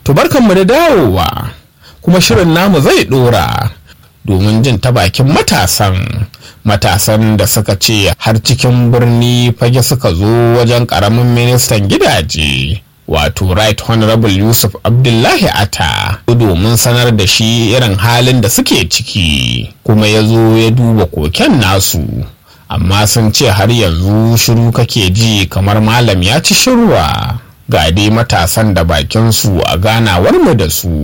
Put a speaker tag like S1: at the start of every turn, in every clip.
S1: To barkanmu da dawowa, kuma shirin namu zai dora domin jin ta bakin matasan da suka ce har cikin birni fage suka zo wajen karamin ministan gidaje wato Right Honorable Yusuf Abdullahi Atta domin sanar da shi irin halin da suke ciki, kuma ya zo ya duba koken nasu, amma sun ce har yanzu shiru kake ji kamar malam ya ci shirwa. Ga dai matasan da bakinsu a ganawar mu da su.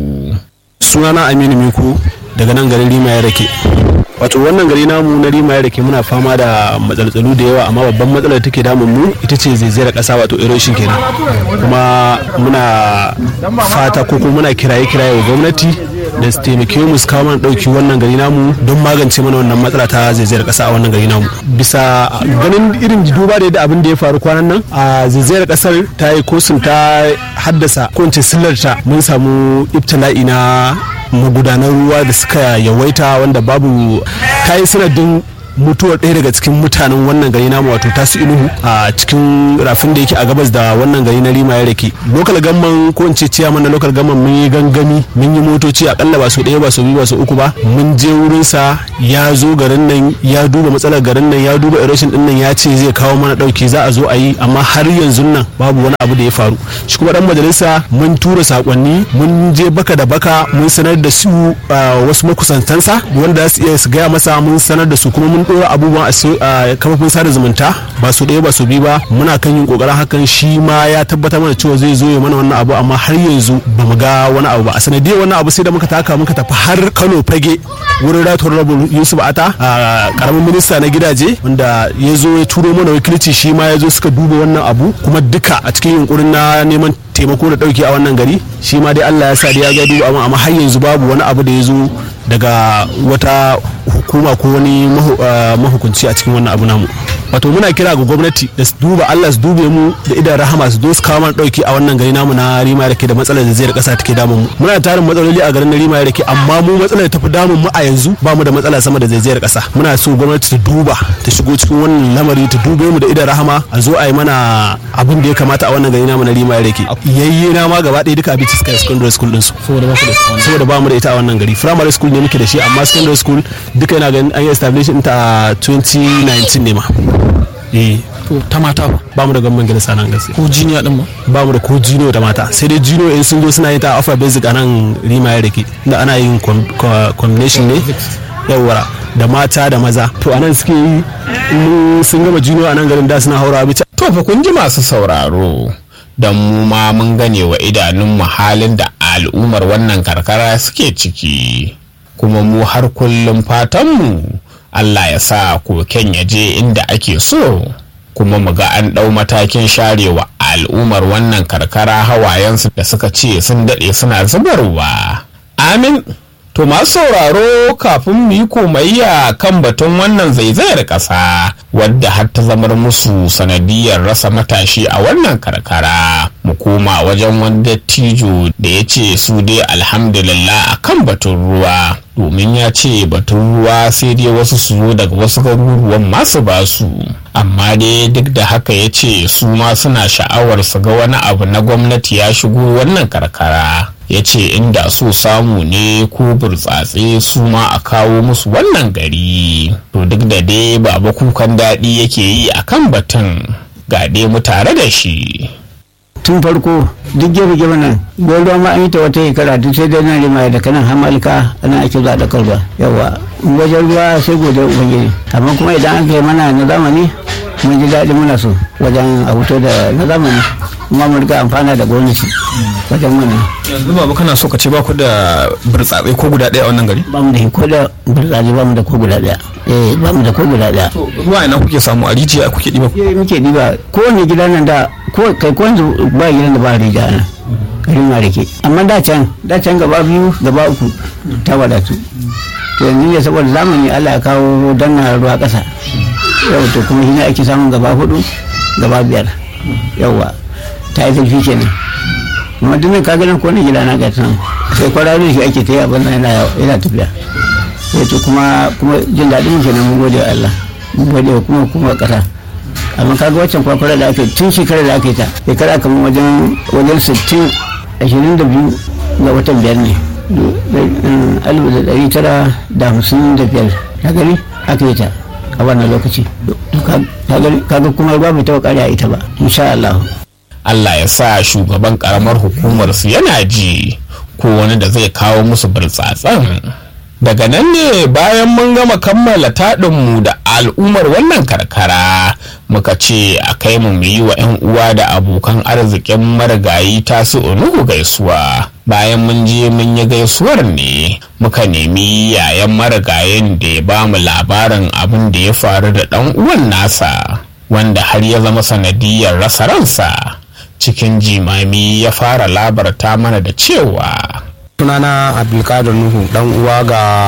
S2: Sunana Aminu Miko daga nan garin Rima ya Rake. Wato wannan gari namu na Rima ya Rake muna fama da matsaltsalu da yawa, amma babban matsalar take damun mu ita ce zaizayar kasa, wato erosion kenan. Kuma muna fata ko kuma muna kiraye wa gwamnati da su taimake mu su kawo mana dauki wannan gari namu don magance mana wannan matsala ta zaizayar kasa a wannan gari namu. Bisa ganin irin duba da abin da ya faru kwanan nan, a zaizayar kasar ta yi kosin ta haddasa ko in ce sillarta mun samu ibtila'i na magudanar ruwa da suka yawaita, wanda babu ta yi sanadin mutuwar ɗaya daga cikin mutanen wannan gari namu, wato tasu inuhu a cikin rafin da yake a gabas da wannan gari na Rima ya Rake. Local gamman ko in ce ciyaman na local gamman mun yi gangami, mun yi motoci akalla ba su ɗaya ba su biyu ba su uku ba, mun je wurin sa ya zo garin nan ya duba matsalar garin nan, ya duba erosion din nan, ya ce zai kawo mana ɗauki za a zo a yi, amma har yanzu nan babu wani abu da ya faru. Shi kuma dan majalisa mun tura sakonni, mun je baka da baka mun sanar da su wasu makusantansa wanda za su iya su gaya masa, mun sanar da su kuma mun ɗora abubuwan a kafofin sada zumunta ba su ɗaya ba su biyu ba. Muna kan yin ƙoƙarin hakan, shi ma ya tabbatar mana cewa zai zo ya mana wannan abu, amma har yanzu ba mu ga wani abu ba. A sanadiyar wannan abu sai da muka tafi har Kano fage wurin Right Honorable Yusuf Atta, a karamin minista na gidaje, wanda ya zo ya turo mana wakilci, shi ma ya zo suka duba wannan abu, kuma duka a cikin yunkurin na neman taimako da dauki a wannan gari. Shi ma dai Allah ya sa dai ya ga duba, amma har yanzu babu wani abu da ya zo daga wata hukuma ko wani mahukunci a cikin wannan abu namu. Wato muna kira ga gwamnati da su duba Allah, su dube mu da idan rahama, su zo su kawo mana dauki a wannan gari namu na Rima ya Rake da matsalar da zai kasa take damun mu. Muna da tarin matsaloli a garin Rima ya Rake, amma mu matsalar da tafi damun mu a yanzu ba mu da matsala sama da zaizayar kasa. Muna so gwamnati ta duba, ta shigo cikin wannan lamari, ta dube mu da idan rahama, a zo a yi mana abin da ya kamata a wannan gari namu na Rima ya Rake. Yayye na ma gaba ɗaya duka abin suka yi secondary school din su, saboda ba mu da ita a wannan gari. Primary school ne muke da shi, amma secondary school duka yana ganin an yi establish ta 2019 ne ma.
S1: To ta mata
S2: ba mu da gamban gida sanan gaske,
S1: ko jiniya din
S2: ba mu da ko jiniyo da mata, sai dai jiniyo in sun zo suna yin ta offer basic a nan Rima ya Rake, inda ana yin combination ne yawwa da mata da maza. To anan suke yi, sun gama jiniyo a nan garin da suna haura bica.
S1: To fa kun ji masu sauraro, dan mu ma mun gane wa idanunmu halin da al'ummar wannan karkara suke ciki, kuma mu har kullum fatanmu Allah ya sa koken ya je inda ake so, kuma mu ga an ɗau matakin sharewa al'ummar wannan karkara hawayensu da suka ce sun daɗe suna zubarwa. Amin. To masu sauraro, kafin mu yi komayya kan batun wannan zaizayar ƙasa wadda har ta zamar musu sanadiyar rasa matashi a wannan karkara, mu koma wajen wani dattijo da ya ce su dai alhamdulillah a kan batun ruwa, domin ya ce batun ruwa sai dai wasu su zo daga wasu garuruwan masu basu, amma dai duk da haka ya ce su ma suna sha'awar su ga wani abu na gwamnati ya shigo wannan karkara. Ya ce inda so samu ne ko burtsatse su ma a kawo musu wannan gari. To duk da dai baba kukan daɗi yake yi a kan batun, ga dai mu tare da shi.
S3: Tun farko duk gefe nan ruwa ma an yi ta wata shekara, duk sai dai nan Rima da kanan hamalka ana ake zuwa ɗaukar ruwa. Yawa wajen ruwa sai godiyar ubangiji, amma kuma idan an kai mana na zamani mun ji daɗi, muna so wajen a fito da na zamani, kuma mun riga amfana da gwamnati wajen mana.
S1: Yanzu babu kana so ka ce ba ku da burtsatse ko guda ɗaya a wannan gari?
S3: Ba mu da ko da burtsatse, ba mu da ko guda ɗaya. Ba mu da ko guda ɗaya.
S1: Ruwa ina kuke samu, a rijiya kuke ɗiba?
S3: Muke ɗiba kowane gida nan da kai ko yanzu ba gidan da ba rijiya nan Rima Rake, amma da can gaba biyu gaba uku ta wadatu. To yanzu ne saboda zamani Allah ya kawo danna ruwa ƙasa, yau to kuma shi ne ake samun gaba 4 gaba 5. Yawwa ta yi zurfi kenan, amma duk mai kaganan ko ne gida na ga nan sai kwararru shi ake ta yi abin nan yana tafiya. Sai to kuma jin daɗin mu kenan, mun gode wa Allah, mun gode wa kuma ƙasa. Amma kaga waccan kwakwara da aka yi tun shekarar da aka yi ta shekara kamar wajen 60 22 ga watan biyar ne 1955 na gani aka yi ta a wannan lokaci. Kaga kuma ruwa bai taɓa ƙari a ita ba, insha Allah.
S1: Allah ya sa shugaban karamar hukumar su yana ji ko wani da zai kawo musu burtsatsen. Daga nan ne bayan mun gama kammala taɗinmu da al'ummar wannan karkara muka ce a kai mu yi wa 'yan uwa da abokan arzikin marigayi Tasi'u Nuhu gaisuwa. Bayan mun je mun yi gaisuwar ne muka nemi yayan marigayin da ya ba mu labarin abin da ya faru da ɗan uwan nasa wanda har ya zama sanadiyar rasa ransa. Cikin jimami ya fara labarta mana da cewa
S4: sunana Abdulkadir Nuhu, dan uwa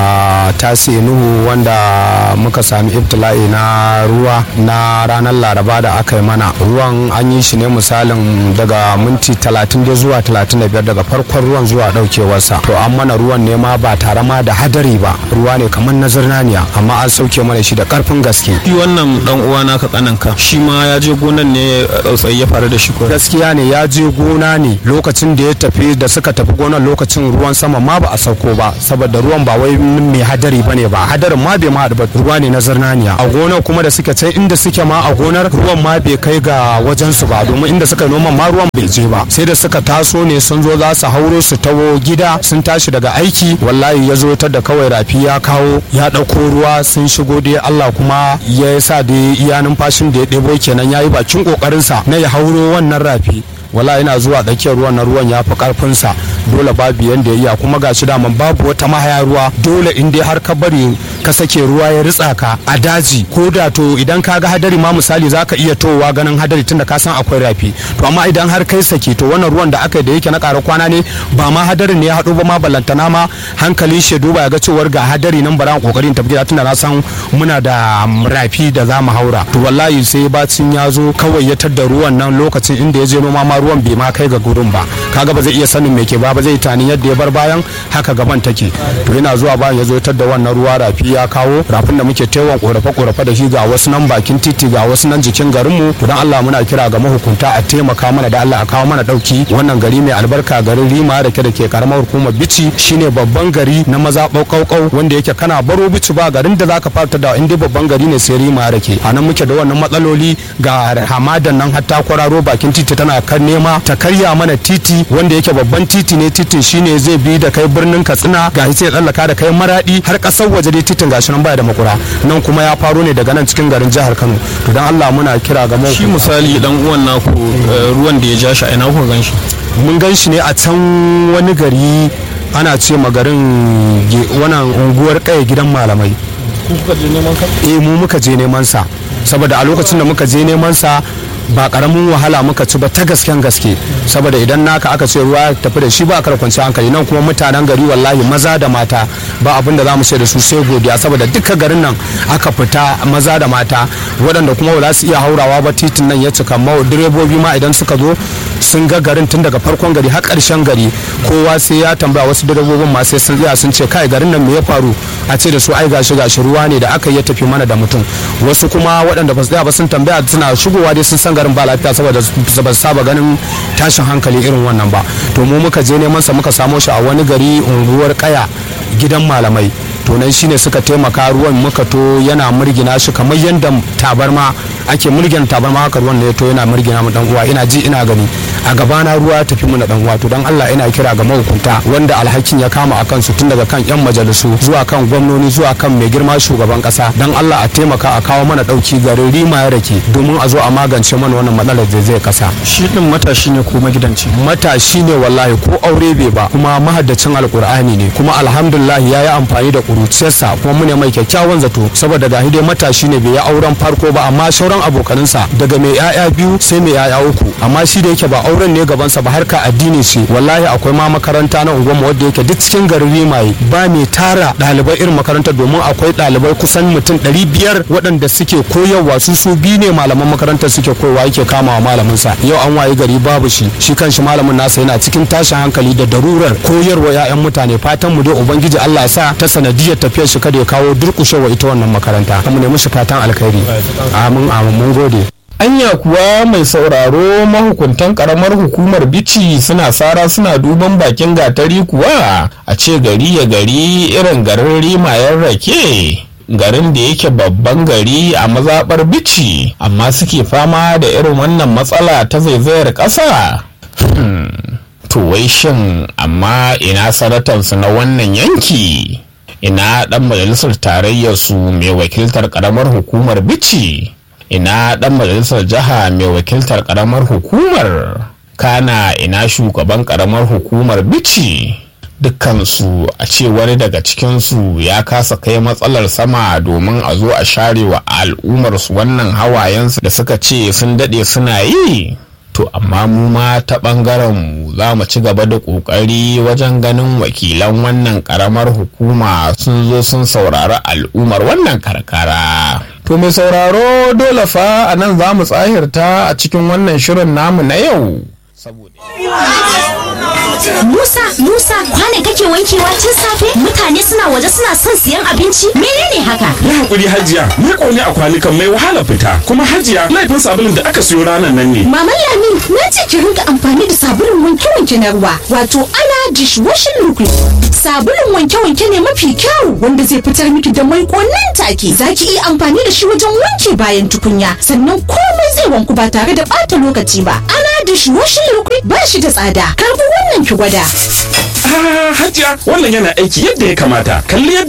S4: ga Tasi'u Nuhu wanda muka sami ibtila'i na ruwa na ranar Laraba da aka yi mana. Ruwan an yi shi ne misalin daga minti 30 da zuwa 35 daga farkon ruwan zuwa daukewarsa. To an mana ruwan ne ma ba tare ma da hadari ba, ruwa ne kamar na zirnaniya, amma an sauke mana shi da karfin gaske.
S2: Shi wannan dan uwa naka kananka shi ma ya je gonan ne tsautsayi ya faru da shi ko?
S4: Gaskiya ne, ya je gona ne lokacin da ya tafi, da suka tafi gonan lokacin ruwan sama ma ba a sauko ba, saboda ruwan ba wai mai hadari bane ba, hadarin ma bai ma ba, ruwa ne na zirnaniya. A gonar kuma da suke can inda suke ma a gonar ruwan ma bai kai ga wajen su ba, domin inda suka noman ma ruwan bai je ba. Sai da suka taso ne sun zo za su hauro su tawo gida, sun tashi daga aiki, wallahi ya zo ta da kawai rafi ya kawo ya dauko ruwa, sun shigo dai Allah kuma ya sa da iya numfashin da ya ɗebo kenan, ya yi bakin kokarinsa na ya hauro wannan rafi. Wala yana zuwa tsakiyar ruwan na ruwan ya fi karfinsa, dole babu yanda ya iya, kuma ga shi daman babu wata mahaya ruwa, dole in dai har ka bari ka sake ruwa ya ritsa ka a daji, ko da to idan ka ga hadari ma misali za ka iya towa ganin hadari tunda ka san akwai rafi. To amma idan har kai sake, to wannan ruwan da aka yi da yake na ƙara kwana ne, ba ma hadarin ne ya haɗu ba ma, ballantana ma hankalin shi duba ya ga cewar ga hadari nan, bara kokarin tafi gida tunda na san muna da rafi da za mu haura. To wallahi sai bacin ya zo kawai ya tadda ruwan nan lokacin inda ya je noma ma ruwan bai ma kai ga gurin ba, kaga ba zai iya sanin me ke ba zai tani yadda ya bar bayan haka gaban take. To yana zuwa bayan ya zo da wannan ruwa rafi ya kawo, rafin da muke taiwon korafe da shi ga wasu nan bakin titi, ga wasu nan jikin garin mu. To dan Allah muna kira ga mahukunta a taimaka mana da Allah a kawo mana dauki. Wannan gari mai albarka, garin Rima da ke karamar hukumar Bichi, shine babban gari na mazaɓar Kaukau, wanda yake kana baro Bichi ba garin da zaka fara da inda babban gari ne sai Rima rake. A nan muke da wannan matsaloli, ga hamadan nan hatta kwararo bakin titi tana kan nema ta karya mana titi wanda yake babban titi ne, titin shine zai bi da kai birnin Katsina, ga sai ya tsallaka da kai Maradi har kasar waje dai titin gashi nan baya da makura, nan kuma ya faro ne daga nan cikin garin jihar Kano. To dan Allah muna kira ga mu,
S2: shi misali dan uwan naku ruwan da ya ja shi a ina kuka gan shi?
S4: Mun gan shi ne a can wani gari ana ce magarin wannan unguwar Kai gidan malamai.
S2: Kuka je neman sa?
S4: Mu muka je neman sa, saboda a lokacin da muka je neman sa ba karamin wahala muka ci ba ta gasken gaske, saboda idan naka aka ce ruwa tafi da shi ba kar kwanci hankali. Nan kuma mutanen gari wallahi maza da mata ba abin da za mu ce da su sai godiya, saboda duka garin nan aka fita maza da mata, waɗanda kuma ba za su iya haurawa ba, titin nan ya cika. Direbobi ma idan suka zo sun ga garin tun daga farkon gari har ƙarshen gari, kowa sai ya tambaya, wasu direbobin ma sai sun tsaya sun ce kai garin nan me ya faru, a ce da su ai gashi ruwa ne da aka yi tafi mana da mutum. Wasu kuma waɗanda ba su tsaya ba sun tambaya, suna shigowa dai sun san garin ba lafiya, saboda ba saba ganin tashin hankali irin wannan ba. To mu muka je neman sa, muka samo shi a wani gari unguwar Kaya gidan malamai. To nan shine suka taimaka, ruwan muka to yana murgina shi kamar yadda tabarma ake murgina tabarma, haka ruwan ne to yana murgina mu dan uwa, ina ji ina gani a gabana ruwa ya tafi mu na dan uwa. To dan Allah ina kira ga mahukunta wanda alhakin ya kama a kansu, tun daga kan yan majalisu zuwa kan gwamnoni zuwa kan mai girma shugaban kasa, dan Allah a taimaka a kawo mana dauki garin Rima ya rake, domin a zo a magance mana wannan matsalar da zai kasa.
S2: Shi din matashi ne ko magidanci?
S4: Matashi ne wallahi, ko aure bai ba, kuma mahaddacin alkur'ani ne, kuma alhamdulillah ya yi amfani da kuruciyarsa, kuma mune mai kyakkyawan zato, saboda ga dai matashi ne bai yi auren farko ba, amma sauran abokaninsa daga mai yaya 2 sai mai yaya 3, amma shi da yake ba auren ne gabansa ba, harka addini ce. Wallahi akwai ma makaranta na unguwarmu wadda yake duk cikin garin Rimaye ba mai tara ɗalibai irin makarantar, domin akwai ɗalibai kusan mutum 500 waɗanda suke koyarwa, su biyu ne malaman makarantar suke koyarwa, yake kama wa malaminsa. Yau an waye gari babu shi kanshi malamin nasa yana cikin tashin hankali da darurar koyarwa 'ya'yan mutane. Fatan mu dai ubangiji Allah sa ta sanadiyar tafiyar shi kada ya kawo durƙushewa ita wannan makaranta, mu nemi shi fatan alkhairi. Amin amin, mun gode.
S1: Anya kuwa mai sauraro, mahukuntan karamar hukumar Bichi suna sara suna duban bakin gatari kuwa a ce gari ya gari irin garin Rimayen Rake, garin da yake babban gari a mazaɓar Bichi amma suke fama da irin wannan matsala ta zaizayar ƙasa. To wai shin amma ina sanatansu na wannan yanki? Ina ɗan majalisar tarayyar su mai wakiltar karamar hukumar Bichi? Ina ɗan majalisar jiha mai wakiltar karamar hukumar? Kana ina shugaban karamar hukumar Bichi? Dukkansu a ce wani daga cikinsu ya kasa kai matsalar sama domin a zo a share wa al'ummarsu wannan hawayensu da suka ce sun daɗe suna yi. To amma mu ma ta ɓangaren mu za mu ci gaba da ƙoƙari wajen ganin wakilan wannan ƙaramar hukuma sun zo sun saurari al'ummar wannan karkara. To mai sauraro, dole fa a nan za mu tsahirta a cikin wannan shirin namu na yau.
S5: Musa, kwana kake wankewa tun safe? Mutane suna waje suna son siyan abinci. Menene haka?
S6: Ya hakuri Hajiya, ni ƙone a kwanukan mai wahala fita. Kuma Hajiya, laifin sabulun da aka siyo ranar nan ne.
S5: Maman Lami, na ce ki rinka amfani da sabulun wanke-wanke na ruwa, wato ana dishwashing liquid. Sabulun wanke-wanke ne mafi kyau wanda zai fitar miki da mai nan take. Za ki iya amfani da shi wajen wanke bayan tukunya, sannan komai zai wanku ba tare da ɓata lokaci ba. Ana dishwashing liquid ba shi da tsada. Karbi wannan ki gwada.
S6: Hajiya, wannan yana aiki yadda ya kamata. Kalli yadda